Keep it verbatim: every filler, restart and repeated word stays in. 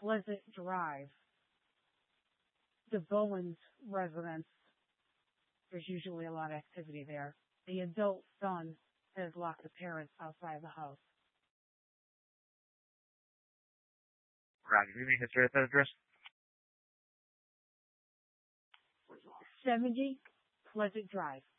Pleasant Drive. The Bowens residence, there's usually a lot of activity there. The adult son has locked the parents outside the house. Roger, you mean history at that address? seventy Pleasant Drive.